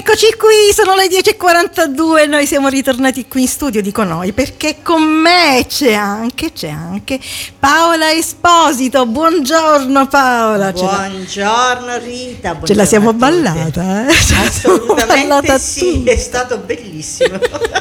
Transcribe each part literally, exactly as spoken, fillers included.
Eccoci qui, sono le dieci e quarantadue e noi siamo ritornati qui in studio, dico noi, perché con me c'è anche, c'è anche Paola Esposito. Buongiorno Paola. Buongiorno Rita. Buongiorno, ce la siamo ballata, eh? Assolutamente ballata sì, è stato bellissimo.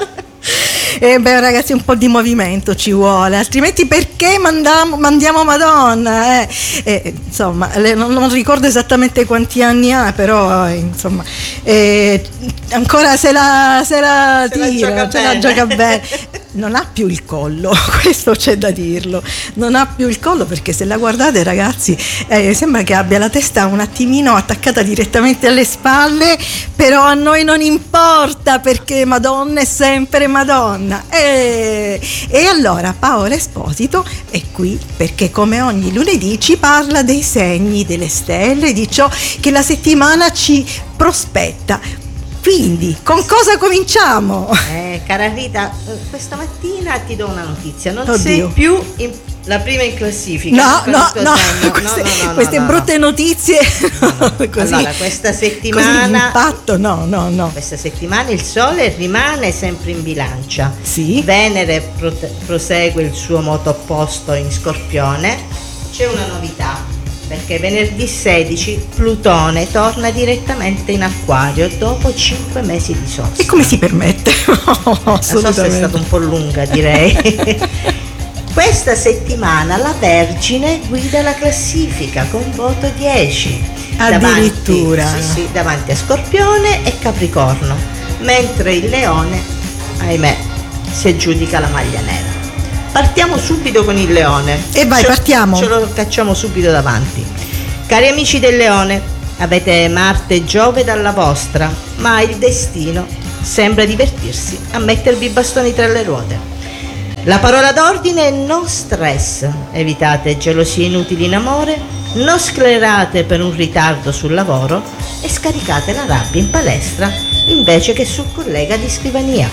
Eh beh ragazzi, un po' di movimento ci vuole, altrimenti perché mandiamo, mandiamo Madonna? Eh? Eh, insomma, le, non, non ricordo esattamente quanti anni ha, però eh, insomma, eh, ancora se la, se la se tira, la se la gioca bene. Non ha più il collo, questo c'è da dirlo, non ha più il collo, perché se la guardate ragazzi eh, sembra che abbia la testa un attimino attaccata direttamente alle spalle, però a noi non importa perché Madonna è sempre Madonna. E, e allora Paola Esposito è qui perché come ogni lunedì ci parla dei segni, delle stelle, di ciò che la settimana ci prospetta. Quindi, con cosa cominciamo? Eh, cara Rita, questa mattina ti do una notizia, non Oddio. sei più in, la prima in classifica. No, no, no, no, queste, no, no, queste no, brutte no. notizie. No, no. Così, allora, questa così settimana l'impatto, no, no, no. Questa settimana il Sole rimane sempre in bilancia. Sì. Venere prote- prosegue il suo moto opposto in Scorpione. C'è una novità, perché venerdì sedici Plutone torna direttamente in Acquario dopo cinque mesi di sosta. E come si permette? No, La sosta è stata un po' lunga, direi. Questa settimana la Vergine guida la classifica con voto dieci. Addirittura. Davanti, sì, sì, davanti a Scorpione e Capricorno, mentre il Leone, ahimè, si aggiudica la maglia nera. Partiamo subito con il Leone. E vai, ce, partiamo. Ce lo cacciamo subito davanti. Cari amici del Leone, avete Marte e Giove dalla vostra, ma il destino sembra divertirsi a mettervi i bastoni tra le ruote. La parola d'ordine è no stress. Evitate gelosie inutili in amore, non sclerate per un ritardo sul lavoro e scaricate la rabbia in palestra invece che sul collega di scrivania.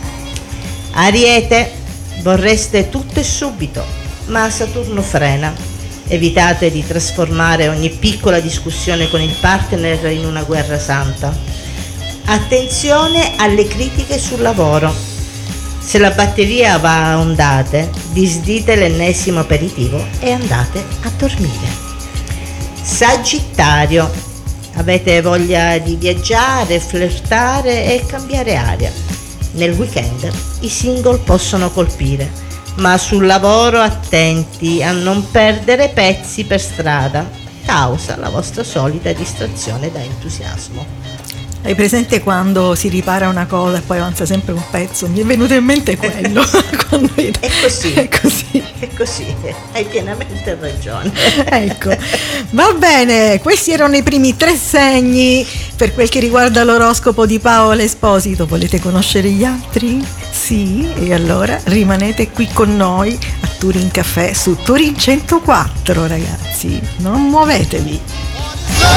Ariete, vorreste tutto e subito, ma Saturno frena. Evitate di trasformare ogni piccola discussione con il partner in una guerra santa. Attenzione alle critiche sul lavoro. Se la batteria va a ondate, disdite l'ennesimo aperitivo e andate a dormire. Sagittario, avete voglia di viaggiare, flirtare e cambiare aria. Nel weekend i single possono colpire, ma sul lavoro attenti a non perdere pezzi per strada, causa la vostra solita distrazione da entusiasmo. Hai presente quando si ripara una cosa e poi avanza sempre un pezzo? Mi è venuto in mente quello. Quando io... È così, è così, è così, hai pienamente ragione. Ecco, va bene, questi erano i primi tre segni per quel che riguarda l'oroscopo di Paola Esposito. Volete conoscere gli altri? Sì? E allora rimanete qui con noi a Turin Caffè su Turin centoquattro, ragazzi, non muovetevi.